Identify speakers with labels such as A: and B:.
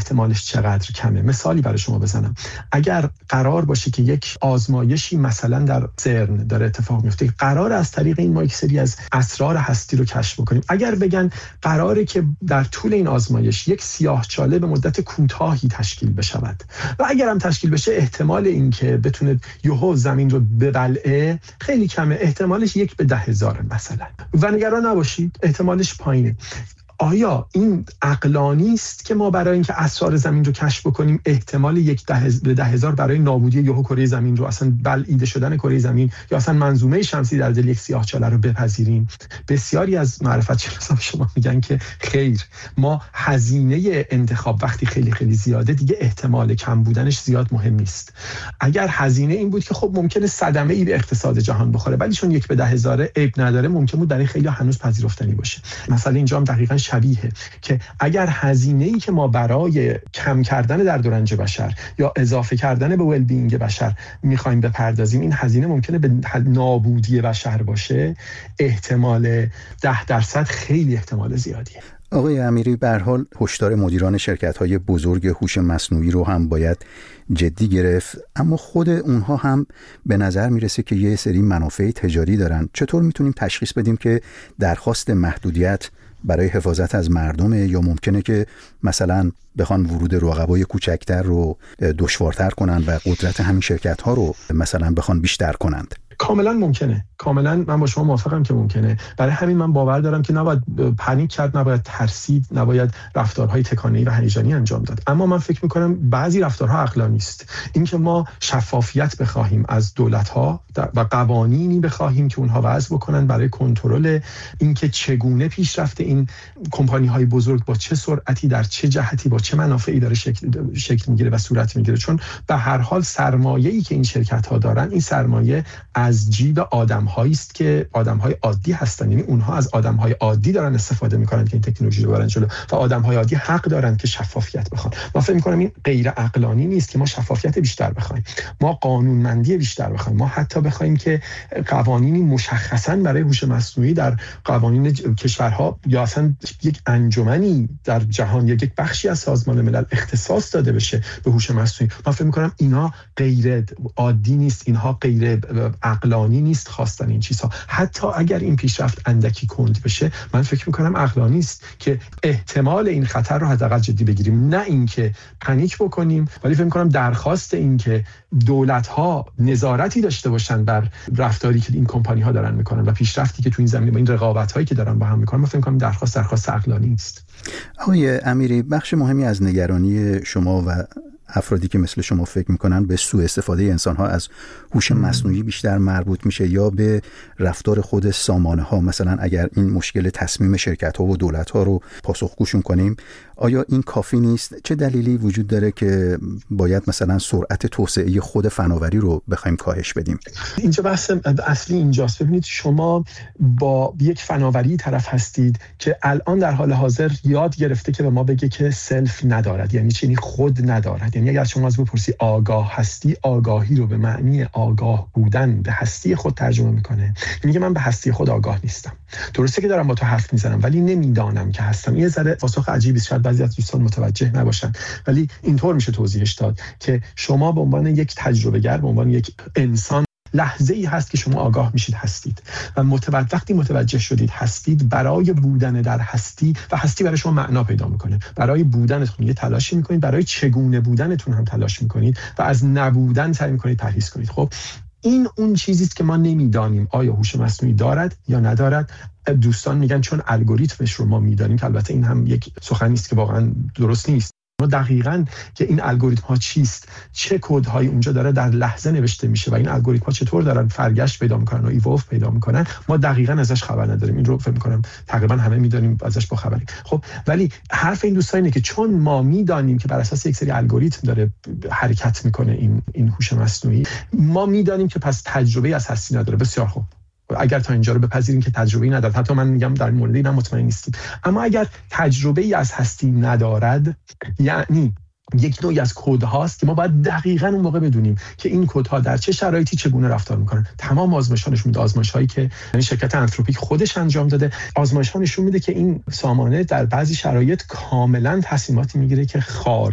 A: احتمالش چقدر کمه. مثالی برای شما بزنم. اگر قرار باشه که یک آزمایشی مثلا در سرن داره اتفاق میفته، قرار از طریق این ما یک سری از اسرار هستی رو کشف بکنیم، اگر بگن قراره که در طول این آزمایش یک سیاهچاله به مدت کوتاهی تشکیل بشود و اگر هم تشکیل بشه احتمال این که بتونه یهو زمین رو ببلعه خیلی کمه، احتمالش 1 به 10,000 مثلا، و نگران نباشید احتمالش پایینه. آیا این عقلانی است که ما برای اینکه اسرار زمین رو کشف بکنیم احتمال 1 به 10,000 برای نابودی یهو کره زمین رو، اصلا بلعیده شدن کره زمین یا اصلا منظومه شمسی در دل یک سیاهچاله رو بپذیریم؟ بسیاری از معرفت شناسان شما میگن که خیر، ما هزینه انتخاب وقتی خیلی خیلی زیاده دیگه احتمال کم بودنش زیاد مهم نیست. اگر هزینه این بود که خب ممکنه صدمه ای به اقتصاد جهان بخوره، ولی چون 1 به 10,000 عیب نداره، ممکن بود برای خیلی هنوز پذیرفتنی باشه. مثلا اینجا هم دقیقاً شبیه که اگر هزینه‌ای که ما برای کم کردن درد بشر یا اضافه کردن به ول بینگ بشر می‌خوایم بپردازیم، این هزینه ممکنه به نابودی بشر باشه، احتمال 10% خیلی احتمال زیادیه.
B: آقای امیری، به هر حال هشدار مدیران شرکت‌های بزرگ هوش مصنوعی رو هم باید جدی گرفت، اما خود اونها هم به نظر میرسه که یه سری منافع تجاری دارن. چطور میتونیم تشخیص بدیم که درخواست محدودیت برای حفاظت از مردمه یا ممکنه که مثلا بخوان ورود رقبای کوچکتر رو دشوارتر کنن و قدرت همین شرکت‌ها رو مثلا بخوان بیشتر کنند؟
A: کاملا ممکنه، کاملا من با شما موافقم که ممکنه. برای همین من باور دارم که نباید پنیک کرد، نباید ترسید، نباید رفتارهای تکانه‌ای و هیجانی انجام داد. اما من فکر می‌کنم بعضی رفتارها عقلانی است. اینکه ما شفافیت بخواهیم از دولت‌ها و قوانینی بخواهیم که اونها وضع بکنن برای کنترل اینکه چگونه پیشرفت این کمپانی‌های بزرگ با چه سرعتی در چه جهتی با چه منافعی داره شکل می‌گیره و صورت می‌گیره، چون به هر حال سرمایه‌ای که این شرکت‌ها دارن، این سرمایه از جیب آدم‌هایی است که آدم‌های عادی هستن. یعنی اونها از آدم‌های عادی دارن استفاده می‌کنن که این تکنولوژی رو ببرن جلو و آدم‌های عادی حق دارن که شفافیت بخوان. من فکر می‌کنم این غیر عقلانی نیست که ما شفافیت بیشتر بخوایم، ما قانونمندی بیشتر بخوایم، ما حتی بخوایم که قوانینی مشخصاً برای هوش مصنوعی در قوانین کشورها یا اصلا یک انجمنی در جهان یا یک بخشی از سازمان ملل اختصاص داده بشه به هوش مصنوعی. من فکر می‌کنم اینا غیر عادی نیست، اینها غیر عقلانی نیست خواستن این چیزها. حتی اگر این پیشرفت اندکی کند بشه، من فکر میکنم عقلانی است که احتمال این خطر رو حداقل جدی بگیریم، نه اینکه پنیک بکنیم. ولی فکر میکنم درخواست این که دولت‌ها نظارتی داشته باشن بر رفتاری که این کمپانی‌ها دارن میکنن و پیشرفتی که تو این زمینه با این رقابت‌هایی که دارن با هم میکنن، من فکر میکنم درخواست عقلانی است.
B: آقای امیری، بخش مهمی از نگرانی شما و افرادی که مثل شما فکر میکنن به سوء استفاده انسان‌ها از هوش مصنوعی بیشتر مربوط میشه یا به رفتار خود سامانه‌ها. مثلا اگر این مشکل تصمیم شرکت‌ها و دولت‌ها رو پاسخگوشون کنیم، آیا این کافی نیست؟ چه دلیلی وجود داره که باید مثلا سرعت توسعه خود فناوری رو بخوایم کاهش بدیم؟
A: اینجا بحث اصلی اینجاست. ببینید، شما با یک فناوری طرف هستید که الان در حال حاضر یاد گرفته که به ما بگه که سلف ندارد، یعنی چی؟ خود ندارد. یعنی اگر شما از بپرسی آگاه هستی، آگاهی رو به معنی آگاه بودن به هستی خود ترجمه میکنه. میگه من به هستی خود آگاه نیستم. درسته که دارم با تو حرف میزنم ولی نمیدانم که هستم. یه ذره پاسخ عجیبی است، شاید بعضی از دوستان متوجه نباشن، ولی اینطور میشه توضیحش داد که شما به عنوان یک تجربه گر، به عنوان یک انسان، لحظه ای هست که شما آگاه میشید هستید و وقتی متوجه شدید هستید، برای بودن در هستی و هستی برای شما معنا پیدا میکنه. برای بودنتون یه تلاشی میکنید، برای چگونه بودنتون هم تلاش میکنید و از نبودن سعی میکنید پرهیز کنید. خب این اون چیزی است که ما نمیدانیم آیا هوش مصنوعی دارد یا ندارد. دوستان میگن چون الگوریتمش رو ما میدانیم، که البته این هم یک سخنی است که واقعا درست نیست. ما دقیقاً که این الگوریتم ها چیست، چه کدهایی اونجا داره در لحظه نوشته میشه و این الگوریتم ها چطور دارن فرگشت پیدا میکنن و ایوولو پیدا میکنن، ما دقیقاً ازش خبر نداریم. این رو فکر میکنم تقریبا همه میدونیم، ازش با خبریم. خب ولی حرف این دوستان اینه که چون ما میدانیم که بر اساس یک سری الگوریتم داره حرکت میکنه این هوش مصنوعی، ما میدانیم که پس تجربه از هستی نداره. بسیار خوب، اگر تا اینجا رو بپذیریم که تجربه‌ای ندارد، حتی من میگم در مورد اینا مطمئن نیستیم، اما اگر تجربه‌ای از هستی ندارد، یعنی یک نوعی از کدهاست که ما باید دقیقاً اون موقع بدونیم که این کدها در چه شرایطی چگونه رفتار میکنن. تمام آزمایش‌ها نشون میده، آزمایش‌هایی که شرکت آنتروپیک خودش انجام داده، آزمایش‌ها نشون میده که این سامانه در بعضی شرایط کاملاً تصمیماتی میگیره که